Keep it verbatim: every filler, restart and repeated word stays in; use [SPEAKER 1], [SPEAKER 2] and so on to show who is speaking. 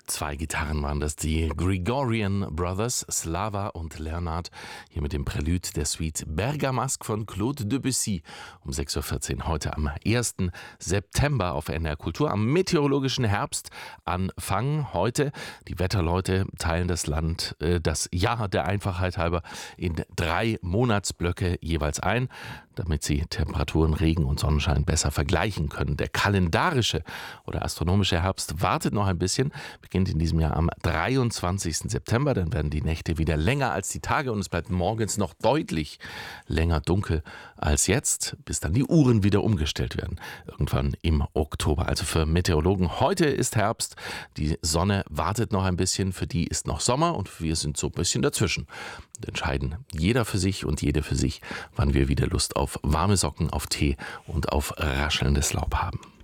[SPEAKER 1] Zwei Gitarren waren das, die Gregorian Brothers, Slava und Leonard, hier mit dem Prälude der Suite Bergamasque von Claude Debussy um sechs Uhr vierzehn heute am ersten September auf N R Kultur, am meteorologischen Herbstanfang heute. Die Wetterleute teilen das Land, äh, das Jahr der Einfachheit halber, in drei Monatsblöcke jeweils ein, damit sie Temperaturen, Regen und Sonnenschein besser vergleichen können. Der kalendarische oder astronomische Herbst wartet noch ein bisschen, beginnt in diesem Jahr am dreiundzwanzigsten September. Dann werden die Nächte wieder länger als die Tage und es bleibt morgens noch deutlich länger dunkel als jetzt, bis dann die Uhren wieder umgestellt werden. Irgendwann im Oktober. Also für Meteorologen, heute ist Herbst. Die Sonne wartet noch ein bisschen. Für die ist noch Sommer und wir sind so ein bisschen dazwischen. Und entscheiden jeder für sich und jede für sich, wann wir wieder Lust auf warme Socken, auf Tee und auf raschelndes Laub haben.